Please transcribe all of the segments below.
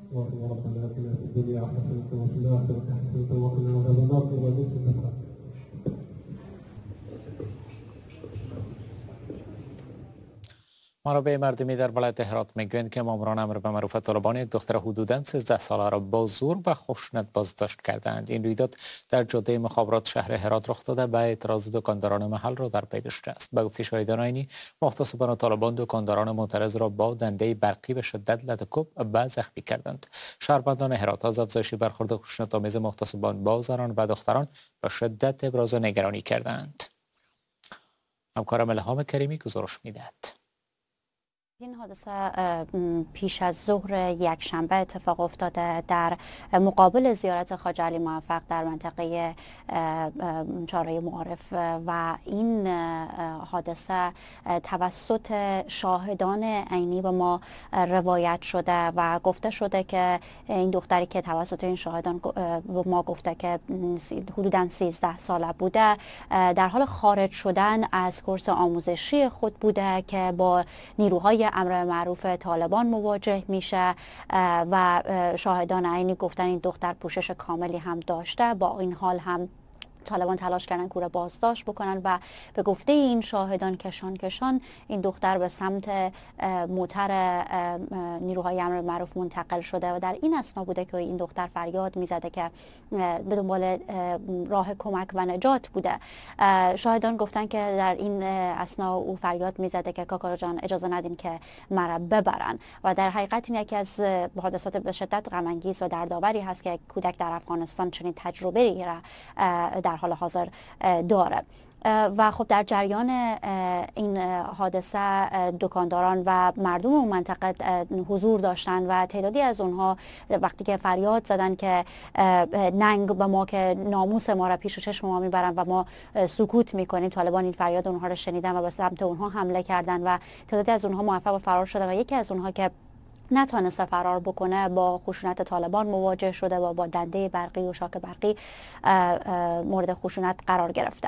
اللهم ربنا آتنا في الدنيا حسنة وفي الآخرة حسنة وقنا عذاب النار برحمتك يا أرحم الراحمين. منابع مردمی در ولایت هرات میگویند که ماموران امر به معروف طالبان یک دختر حدوداً 13 ساله را با زور و خشونت بازداشت کردند. این رویداد در جاده مخابرات شهر هرات رخ داده به اعتراض دکانداران محل را در پی داشته است. به گفته شاهدان عینی، محتسبان طالبان دکانداران معترض را با دنده برقی به شدت لده‌کوب و زخمی کردند. شهروندان هرات از افزایش برخورد خشونت‌آمیز محتسبان با زنان و دختران به شدت ابراز نگرانی کردند. همکارم الهام کریمی گزارش می‌دهد. این حادثه پیش از ظهر یکشنبه اتفاق افتاده در مقابل زیارت خواجه علی موفق در منطقه چهارراه معارف و این حادثه توسط شاهدان عینی به ما روایت شده و گفته شده که این دختری که توسط این شاهدان به ما گفته که حدوداً 13 ساله بوده در حال خارج شدن از کورس آموزشی خود بوده که با نیروهای امر معروف طالبان مواجه میشه و شاهدان عینی گفتن این دختر پوشش کاملی هم داشته. با این حال هم طالبان تلاش کردن که او را بازداشت بکنن و به گفته این شاهدان کشان این دختر به سمت موتر نیروهای امر معروف منتقل شده و در این اثنا بوده که این دختر فریاد میزده که به دنبال راه کمک و نجات بوده. شاهدان گفتن که در این اثنا او فریاد میزده که کاکا جان اجازه ندین که مرا ببرن و در حقیقت این یکی از حادثات به شدت غم انگیز و دردآوری هست که کودک در افغانستان چنین تجربه‌ای را در حال حاضر داره. و خب در جریان این حادثه دکانداران و مردم اون منطقه حضور داشتن و تعدادی از اونها وقتی که فریاد زدن که ننگ به ما که ناموس ما را پیش چشم ما میبرن و ما سکوت میکنیم، طالبان این فریاد اونها را شنیدن و به سمت اونها حمله کردن و تعدادی از اونها موفق به فرار شدن و یکی از اونها که نتوانسته فرار بکنه با خشونت طالبان مواجه شده و با دنده برقی و شاک برقی مورد خشونت قرار گرفته.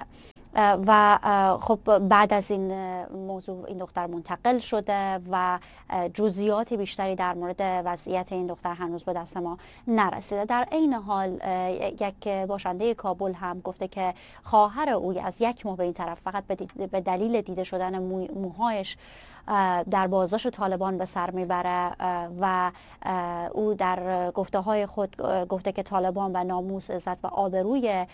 و خب بعد از این موضوع این دختر منتقل شده و جزئیات بیشتری در مورد وضعیت این دختر هنوز به دست ما نرسیده. در عین حال یک باشنده کابل هم گفته که خواهر او از 1 ماه به این طرف فقط به دلیل دیده شدن موهایش در بازداشت طالبان به سر میبره و او در گفته‌های خود گفته که طالبان به ناموس، عزت و آبروی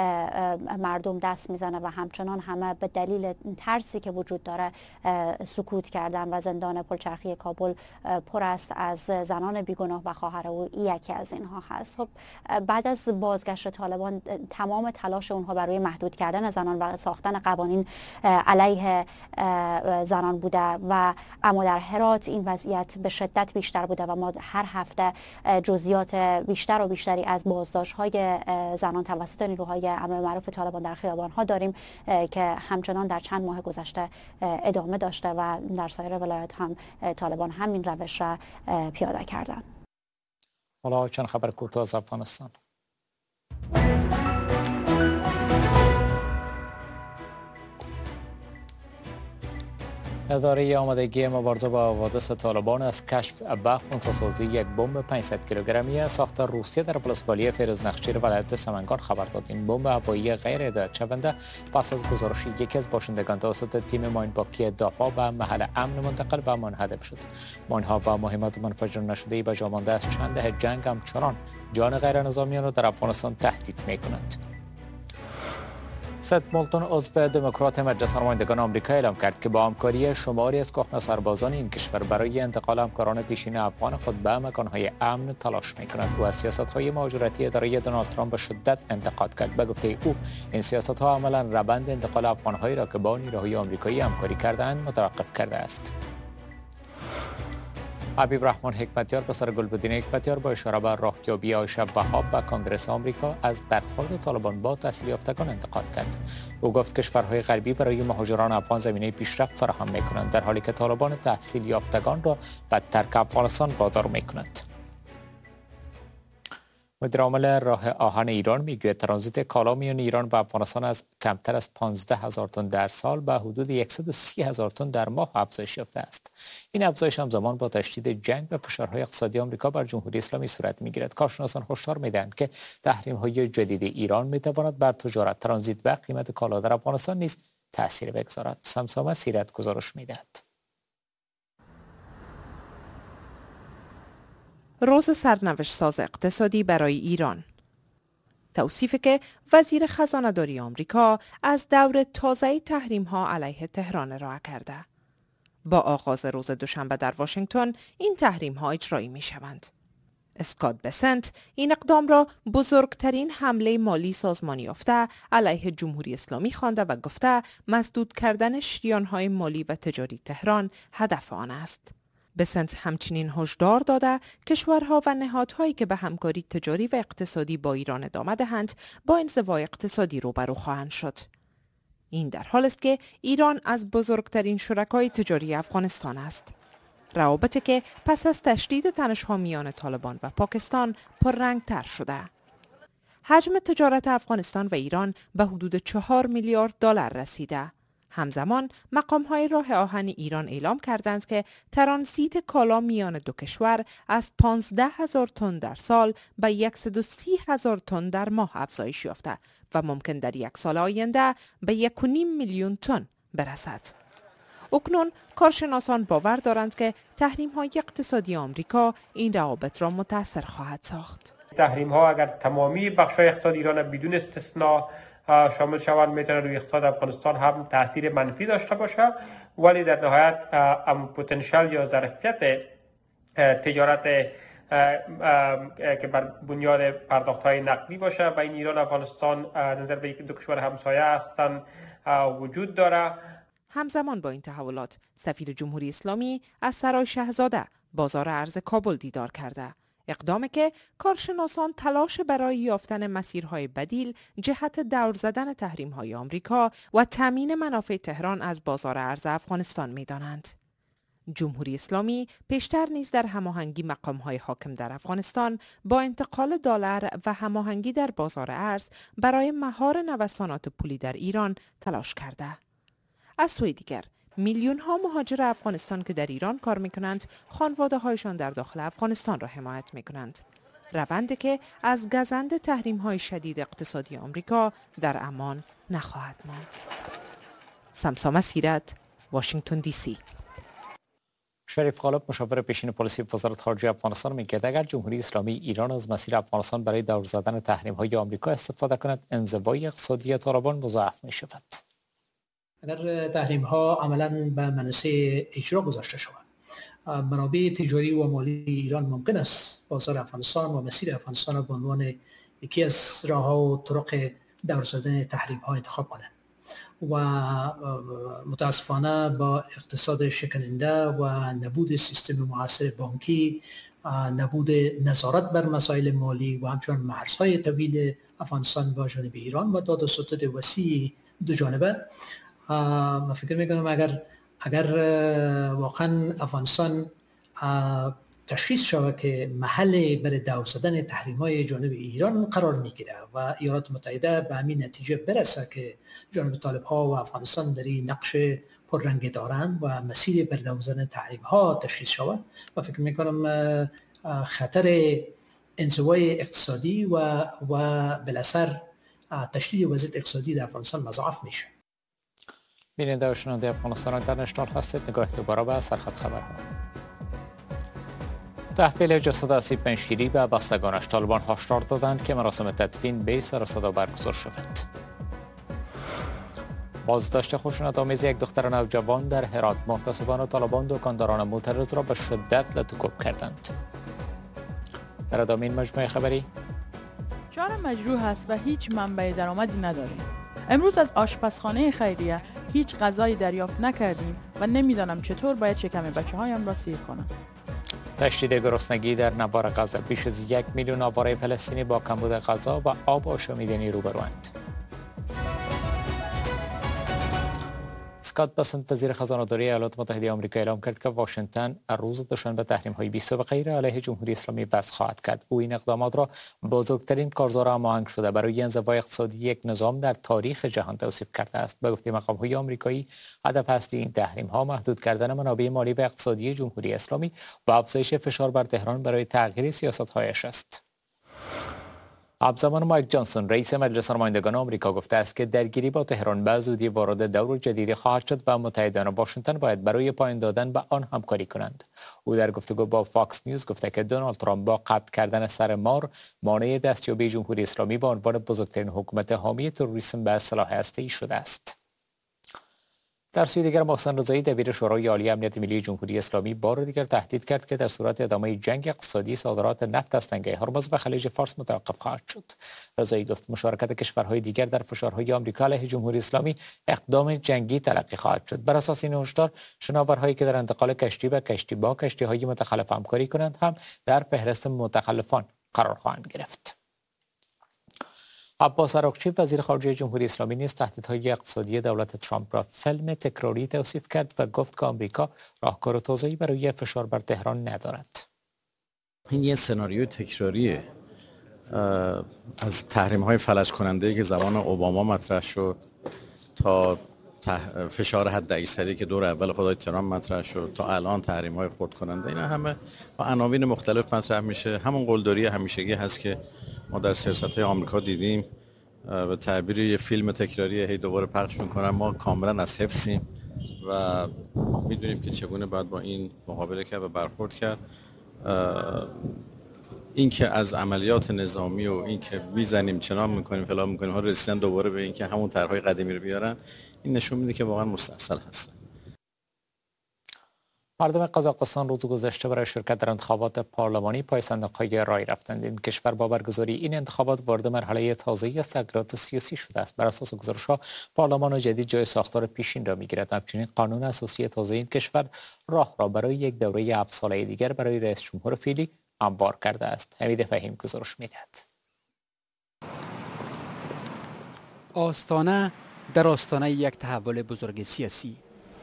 مردم دست میزنه و همچنان همه به دلیل ترسی که وجود داره سکوت کردن و زندان پلچرخی کابل پر است از زنان بیگناه و خواهر او یکی از اینها هست. خب بعد از بازگشت طالبان تمام تلاش اونها برای محدود کردن زنان و ساختن قوانین علیه زنان بوده و اما در هرات این وضعیت به شدت بیشتر بوده و ما هر هفته جزئیات بیشتر و بیشتری از بازداشت‌های زنان توسط نیروهای امر معروف طالبان در خیابان‌ها داریم که همچنان در چند ماه گذشته ادامه داشته و در سایر ولایات هم طالبان همین روش را پیاده کردند. حالا چند خبر کوتاه از افغانستان. اداره آمادگی مبارزه با حوادث طالبان از کشف و خنثی‌سازی یک بمب 500 کیلوگرمی ساخت روسیه در ولسوالی فیروزنخچیر ولایت سمنگان خبر داد. این بمب هوایی غیر هدایت شونده پس از گزارش یکی از باشندگان توسط تیم ماینپاکی دافع به محل امن منتقل و منهدم شد. ماین‌ها و مهمات منفجر نشده‌ای به جا مانده از چند دهه جنگ همچنان جان غیر نظامیان را در افغانستان تهدید می‌کنند. سد مولتون عضو دموکرات مجلس نمایندگان آمریکا اعلام کرد که با همکاری شماری از کهنه سربازان این کشور برای انتقال همکاران پیشین افغان خود به مکانهای امن تلاش می‌کند. او از سیاست‌های مهاجرتی اداره دونالد ترامپ به شدت انتقاد کرد. به گفته او این سیاست‌ها عملاً روند انتقال افغان‌هایی را که با نیروهای آمریکایی همکاری کرده‌اند متوقف کرده است. حبیب رحمان حکمتیار پسر گلبدین حکمتیار با اشاره به راهیابی عایشه وهاب و کانگرس آمریکا از برخورد طالبان با تحصیل یافتگان انتقاد کرد. او گفت کشورهای غربی برای مهاجران افغان زمینه پیشرفت فراهم می‌کنند در حالی که طالبان تحصیل یافتگان را به ترک افغانستان وادار می‌کند. مدیر عامل راه آهن ایران میگوید ترانزیت کالا میان ایران و افغانستان از کمتر از 15,000 تن در سال به حدود 130,000 تن در ماه افزایش یافته است. این افزایش همزمان با تشدید جنگ و فشارهای اقتصادی آمریکا بر جمهوری اسلامی صورت میگیرد. کارشناسان هشدار میدهند که تحریم‌های جدید ایران میتواند بر تجارت، ترانزیت و قیمت کالا در افغانستان نیز تأثیر بگذارد. سمسامه سیرت گزارش میدهد. روز سرنوشت ساز اقتصادی برای ایران. توصیفی که وزیر خزانه‌داری آمریکا از دور تازه تحریم‌ها علیه تهران ارائه کرده. با آغاز روز دوشنبه در واشنگتن این تحریم‌ها اجرایی می‌شوند. اسکات بسنت این اقدام را بزرگترین حمله مالی سازمانی یافته علیه جمهوری اسلامی خوانده و گفته مسدود کردن شریان‌های مالی و تجاری تهران هدف آن است. بسنت همچنین هشدار داده کشورها و نهادهایی که به همکاری تجاری و اقتصادی با ایران ادامه دهند با انزوای اقتصادی روبرو خواهند شد. این در حال است که ایران از بزرگترین شرکای تجاری افغانستان است. روابطی که پس از تشدید تنش‌ها میان طالبان و پاکستان پررنگ‌تر شده. حجم تجارت افغانستان و ایران به حدود 4 میلیارد دلار رسیده. همزمان مقام‌های راه آهن ایران اعلام کردند که ترانزیت کالا میان دو کشور از 15,000 تن در سال به 130,000 تن در ماه افزایش یافته و ممکن در یک سال آینده به 1.5 میلیون تن برسد. اکنون کارشناسان باور دارند که تحریم‌های اقتصادی آمریکا این روابط را متاثر خواهد ساخت. تحریم‌ها اگر تمامی بخش‌های اقتصاد ایران بدون استثنا شامل شوند میتونه روی اقتصاد افغانستان هم تاثیر منفی داشته باشه، ولی در نهایت پتانسیل یا ظرفیت تجارت که بر بنیاد پرداخت‌های نقدی باشه بین ایران و افغانستان نظر به دو کشور همسایه هستند وجود داره. همزمان با این تحولات سفیر جمهوری اسلامی از سرای شاهزاده بازار ارز کابل دیدار کرده. اقدامی که کارشناسان تلاش برای یافتن مسیرهای بدیل جهت دور زدن تحریم‌های آمریکا و تامین منافع تهران از بازار ارز افغانستان می‌دانند. جمهوری اسلامی پیشتر نیز در هماهنگی مقام‌های حاکم در افغانستان با انتقال دلار و هماهنگی در بازار ارز برای مهار نوسانات پولی در ایران تلاش کرده. از سوی دیگر میلیون ها مهاجر افغانستان که در ایران کار میکنند خانواده هایشان در داخل افغانستان را حمایت میکنند. روندی که از گزند تحریم های شدید اقتصادی آمریکا در امان نخواهد ماند. سمسامه سیرت، واشنگتن دی سی. شریف غالب مشاور پیشین پلیسی وزارت خارجه افغانستان میگوید اگر جمهوری اسلامی ایران از مسیر افغانستان برای دور زدن تحریم‌های آمریکا استفاده کند انزوای اقتصادی طالبان مضاعف می‌شود. اگر تحریم ها عملا به منصه اجرا گذاشته شود، منابع تجاری و مالی ایران ممکن است بازار افغانستان و مسیر افغانستان را به عنوان یکی از راه‌ها و طرق دور زدن تحریم ها انتخاب کنند و متاسفانه با اقتصاد شکننده و نبود سیستم معاصر بانکی، نبود نظارت بر مسائل مالی و همچنین مرزهای طویل افغانستان با جانب ایران و داد و ستد وسیع دو جانبه، من فکر میکنم اگر واقعا افغانستان تشخیص شود که محل برای دور زدن تحریم‌های جانب ایران قرار میگیره و ایالات متحده به همین نتیجه برسه که جانب طالب‌ها و افغانستان در این نقش پررنگ دارند و مسیر برای دور زدن تحریم‌ها تشخیص شود، من فکر میکنم خطر انزوای اقتصادی و بالاخره تشدید وضعیت اقتصادی در افغانستان مضاعف میشه. بیننده و شنونده افغانستان اینترنشنال هستید. نگاه دوباره به سرخط خبرها. تحویل جسد اسیب پنجشیری به بستگانش، طالبان هشدار دادند که مراسم تدفین به سر و صدا برگزار شود. بازداشت خشونت‌آمیز یک دختر نوجوان در هرات، محتسبان طالبان دکانداران معترض را به شدت لطوکوب کردند. در ادامه این مجموعه خبری شهر مجروح است و هیچ منبع درآمدی نداریم. امروز از آشپزخانه خیریه هیچ غذایی دریافت نکردیم و نمیدانم چطور باید شکم بچه‌هایم را سیر کنم. تشدید گرسنگی در نوار غزه، بیش از 1 میلیون آواره فلسطینی با کمبود غذا و آب آشامیدنی روبروند. اسکات بسنت وزیر خزانه‌داری ایالات متحده آمریکا اعلام کرد که واشنگتن روز دوشنبه تحریم‌های 20 به غیر علیه جمهوری اسلامی وضع خواهد کرد. او این اقدامات را بزرگترین کارزار هماهنگ شده برای انزوای اقتصادی یک نظام در تاریخ جهان توصیف کرده است. به گفته مقام‌های آمریکایی، هدف اصلی این تحریم‌ها محدود کردن منابع مالی و اقتصادی جمهوری اسلامی و افزایش فشار بر تهران برای تغییر سیاست‌هایش است. همزمان مایک جانسون رئیس مجلس نمایندگان آمریکا گفته است که درگیری با تهران به زودی وارد دور جدیدی خواهد شد و متحدان واشنگتن باید برای پایان دادن به آن همکاری کنند. او در گفتگو با فاکس نیوز گفته که دونالد ترامپ با قطع کردن سر مار مانع دستیابی جمهوری اسلامی به عنوان بزرگترین حکومت حامی تروریسم به سلاح هسته‌ای شده است. در سوی دیگر محسن رضایی دبیر شورای عالی امنیت ملی جمهوری اسلامی بار دیگر تهدید کرد که در صورت ادامه جنگ اقتصادی صادرات نفت از تنگه هرمز و خلیج فارس متوقف خواهد شد. رضایی گفت مشارکت کشورهای دیگر در فشارهای آمریکا علیه جمهوری اسلامی اقدام جنگی تلقی خواهد شد. بر اساس این هشدار، شناورهایی که در انتقال کشتی به کشتی با کشتی‌های متخلف همکاری کنند هم در فهرست متخلفان قرار خواهند گرفت. عباس عراقچی وزیر خارجه جمهوری اسلامی نیز تهدیدهای اقتصادی دولت ترامپ را فیلم تکراری توصیف کرد و گفت که آمریکا راهکار تازه‌ای برای فشار بر تهران ندارد. این یه سناریوی تکراریه از تحریم‌های فلج کننده که زمان اوباما مطرح شد تا فشار حد اکثری که دور اول خدای ترامپ مطرح شد تا الان تحریم‌های خرد کننده. اینا همه با عناوین مختلف مطرح میشه. همون قلدری همیشگی هست که ما در سیاست‌های آمریکا دیدیم. به تعبیر یه فیلم تکراری هی دوباره پخش میکنن. ما کاملا از حفظیم و میدونیم که چگونه باید با این مقابله کرد و برخورد کرد. این که از عملیات نظامی و این که میزنیم چنان میکنیم فلان میکنیم ها رسیدن دوباره به این که همون طرحهای قدیمی رو بیارن، این نشون میده که واقعا مستاصل هستن. مردم قزاقستان روز گذشته برای شرکت در انتخابات پارلمانی پای صندوق‌های رای رفتند. این کشور با برگزاری این انتخابات وارد مرحله تازه‌ای از تغییرات سیاسی شده است. بر اساس گزارش‌ها، پارلمان جدید جای ساختار پیشین را می‌گیرد. همچنین قانون اساسی تازه این کشور راه را برای یک دوره 7 ساله دیگر برای رئیس جمهور فعلی هموار کرده است. حمید فهیم گزارش می‌دهد. آستانه در آستانه یک تحول بزرگ سیاسی.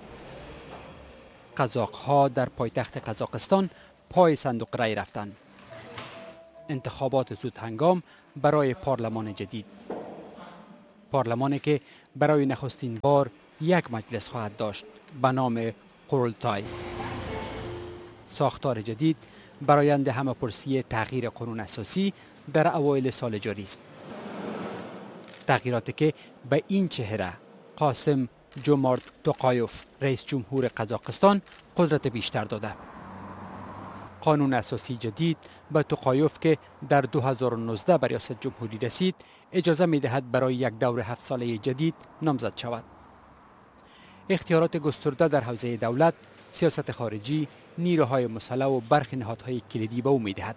قزاق‌ها در پایتخت قزاقستان پای صندوق رای رفتند. انتخابات زود هنگام برای پارلمان جدید. پارلمانی که برای نخستین بار یک مجلس خواهد داشت به نام قرولتای. ساختار جدید برآیند همه‌پرسی تغییر قانون اساسی در اوایل سال جاری است. تغییراتی که به این چهره قاسم جومارت توقایوف رئیس جمهور قزاقستان قدرت بیشتر داده. قانون اساسی جدید به توقایوف که در 2019 به ریاست جمهوری رسید اجازه می دهد برای یک دور 7 ساله جدید نامزد شود. اختیارات گسترده در حوزه دولت، سیاست خارجی، نیروهای مسلح و برخی نهادهای کلیدی به او می دهد.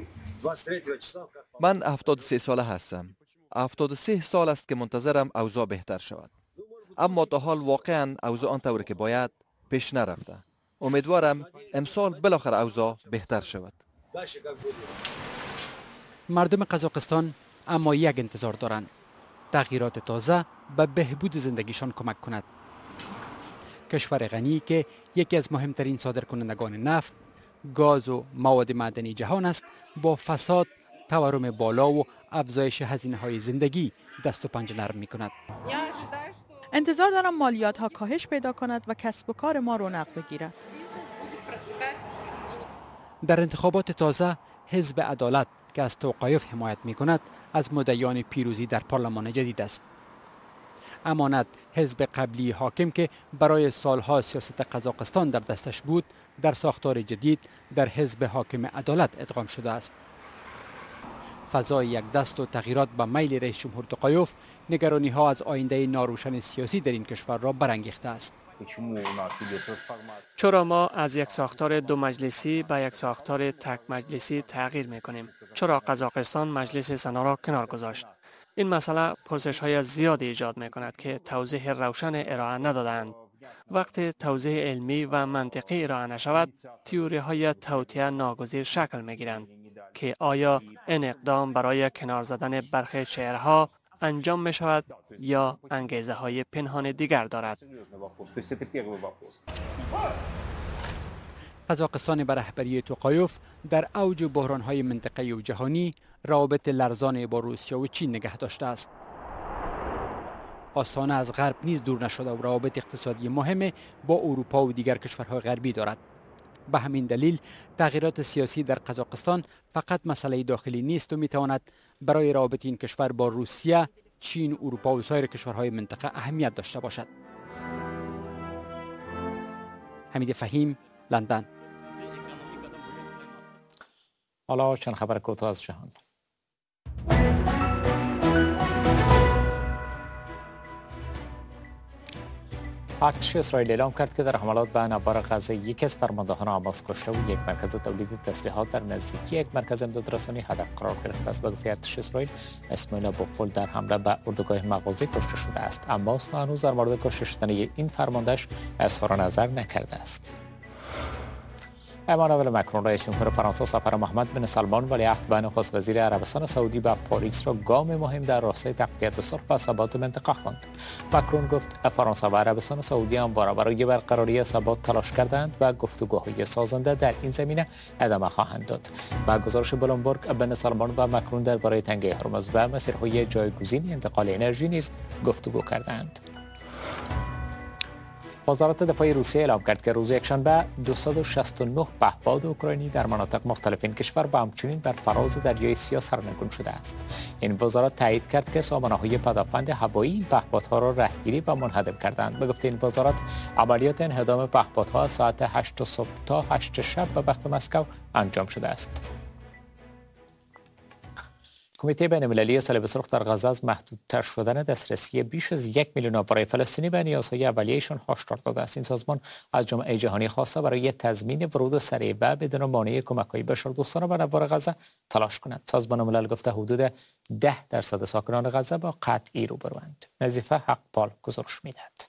من 73 ساله هستم. 73 سال است که منتظرم اوضاع بهتر شود. اما تا حال واقعا اوضاع آنطوری که باید پیش نرفته. امیدوارم امسال بالاخره اوضاع بهتر شود. مردم قزاقستان اما یک انتظار دارند. تغییرات تازه به بهبود زندگیشان کمک کند. کشور غنی که یکی از مهمترین صادرکنندگان نفت، گاز و مواد معدنی جهان است، با فساد، تورم بالا و افزایش هزینه‌های زندگی دست و پنجه نرم می‌کند. انتظار دارم مالیات ها کاهش پیدا کند و کسب و کار ما رونق بگیرد. در انتخابات تازه، حزب عدالت که از توقایف حمایت می کند از مدعیان پیروزی در پارلمان جدید است. امانت، حزب قبلی حاکم که برای سالها سیاست قزاقستان در دستش بود، در ساختار جدید در حزب حاکم عدالت ادغام شده است. فضای یک دست و تغییرات به میل رئیس جمهور توقایوف نگرانی ها از آینده ناروشن سیاسی در این کشور را برانگیخته است. چرا ما از یک ساختار دو مجلسی به یک ساختار تک مجلسی تغییر میکنیم؟ چرا قزاقستان مجلس سنا را کنار گذاشت؟ این مسئله پرسش های زیادی ایجاد میکند که توضیح روشن ارائه ندادند. وقتی توضیح علمی و منطقی ارائه نشود، تئوری های توطئه ناگزیر شکل میگیرند که آیا این اقدام برای کنار زدن برخی چهره‌ها انجام می شود یا انگیزه های پنهان دیگر دارد. قزاقستان به رهبری توقایف در اوج بحران‌های منطقه‌ای و جهانی روابط لرزان با روسیه و چین نگه داشته است. آستانه از غرب نیز دور نشده و روابط اقتصادی مهم با اروپا و دیگر کشورهای غربی دارد. به همین دلیل تغییرات سیاسی در قزاقستان فقط مسئله داخلی نیست و میتواند برای روابط این کشور با روسیه، چین، اروپا و سایر کشورهای منطقه اهمیت داشته باشد. حمید فهیم، لندن. حالا چند خبر کوتاه از جهان. ارتش اسرائیل اعلام کرد که در حملات به نوار غزه یکی از فرماندهان حماس کشته و یک مرکز تولید تسلیحات در نزدیکی یک مرکز امدادرسانی هدف قرار گرفته است. به گفته ارتش اسرائیل، اسماعیل بقفل در حمله به اردوگاه مغازه کشته شده است، اما تا هنوز در مورد کشته شدن این فرماندهش اظهار نظر نکرده است. امانوئل مکرون رئیس جمهور فرانسه سفر محمد بن سلمان ولیعهد و نخست وزیر عربستان سعودی به پاریس را گام مهم در راستای تقویت صلح و ثبات منطقه خواند. مکرون گفت فرانسه و عربستان سعودی همواره برای برقراری ثبات تلاش کردند و گفتگوهای سازنده در این زمینه ادامه خواهند داد. با گزارش بلومبرگ، بن سلمان و مکرون درباره تنگه هرمز و مسیرهای جایگزین انتقال انرژی نیز گفتگو کردند. وزارت دفاع روسیه اعلام کرد که روز یکشنبه 269 پهپاد اوکراینی در مناطق مختلف این کشور و همچنین بر فراز دریای سیاه سرنگون شده است. این وزارت تایید کرد که سامانه‌های پدافند هوایی این پهپادها را رهگیری و منهدم کردند. به گفته این وزارت، عملیات انهدام پهپادها از ساعت 8 صبح تا 8 شب به وقت مسکو انجام شده است. کمیته بین‌المللی صلیب سرخ در غزه از محدودتر شدن دسترسی بیش از 1 میلیون آواره فلسطینی به نیازهای اولیه‌شان هشدار داده است. این سازمان از جامعه جهانی خواسته برای تضمین ورود سریع و بدون مانع کمک‌های بشردوستانه به نوار غزه تلاش کند. سازمان ملل گفته حدود 10% ساکنان غزه با قحطی روبروند. نظیفه حقپال گزارش می‌دهد.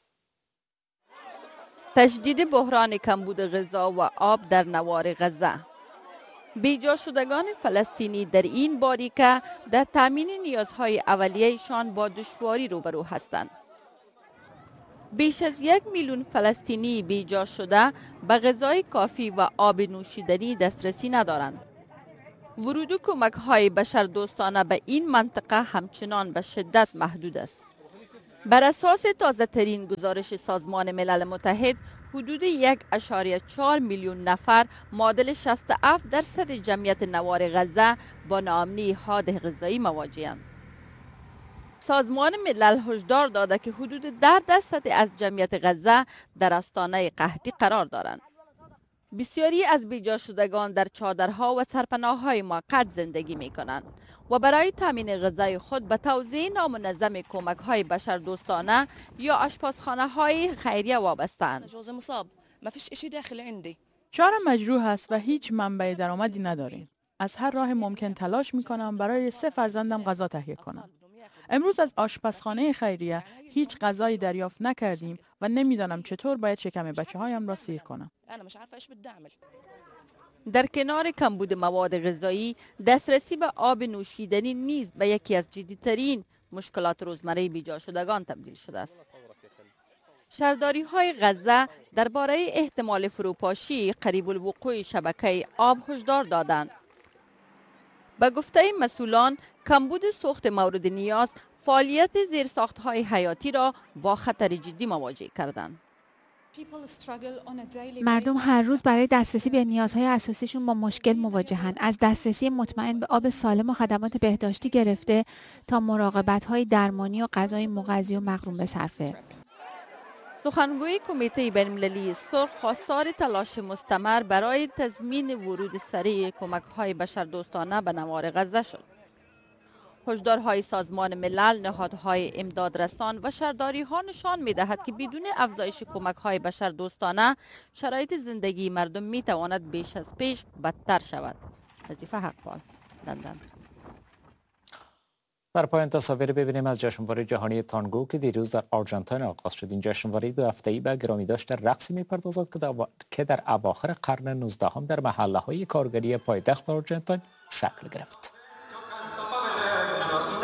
تشدید بحران کمبود غذا و آب در نوار غزه. بیجا شدگان فلسطینی در این باریکه در تامین نیازهای اولیه‌شان با دشواری روبرو هستند. بیش از 1 میلیون فلسطینی بیجا شده به غذای کافی و آب نوشیدنی دسترسی ندارند. ورود کمک‌های بشردوستانه به این منطقه همچنان به شدت محدود است. بر اساس تازه ترین گزارش سازمان ملل متحد، حدود 1.4 میلیون نفر معادل 67% جمعیت نوار غزه با ناامنی حاد غذایی مواجه‌اند. سازمان ملل هشدار داده که حدود 10% از جمعیت غزه در آستانه قحطی قرار دارند. بسیاری از بیجا شدگان در چادرها و سرپناه‌های موقت زندگی می‌کنند و برای تامین غذای خود به توزیع نامنظم کمک‌های بشردوستانه یا آشپزخانه‌های خیریه وابسته‌اند. شوهرم مجروح است و هیچ منبع درآمدی نداریم. از هر راه ممکن تلاش می‌کنم برای 3 فرزندم غذا تهیه کنم. امروز از آشپزخانه خیریه هیچ غذایی دریافت نکردیم و نمیدانم چطور باید شکم بچه‌هایم را سیر کنم. در کنار کمبود مواد غذایی، دسترسی به آب نوشیدنی نیز به یکی از جدی‌ترین مشکلات روزمره بیجا شدگان تبدیل شده است. شهرداری‌های غزه درباره احتمال فروپاشی قریب الوقوع شبکه آب هشدار دادند. به گفته مسئولان، کمبود سوخت مورد نیاز فعالیت زیرساخت‌های حیاتی را با خطر جدی مواجه کردند. مردم هر روز برای دسترسی به نیازهای اساسیشون با مشکل مواجهند، از دسترسی مطمئن به آب سالم و خدمات بهداشتی گرفته تا مراقبت‌های درمانی و غذای مغذی و مقرون به صرفه. سخنگوی کمیته بین‌المللی سرخ خواستار تلاش مستمر برای تضمین ورود سریع کمک‌های بشردوستانه به نوار غزه شد. هشدارهای سازمان ملل، نهادهای امدادرسان و شهرداری‌ها نشان می‌دهد که بدون افزایش کمک‌های بشردوستانه شرایط زندگی مردم می‌تواند بیش از پیش بدتر شود. نظیفه حقپال، لندن. در پایان تصاویر ببینیم از جشنواره جهانی تانگو که دیروز در آرژانتین آغاز شد. این جشنواره 2 هفته‌ای به گرامی داشت رقصی می‌پردازد که در اواخر قرن 19 در محله‌های کارگری پایتخت آرژانتین شکل گرفت.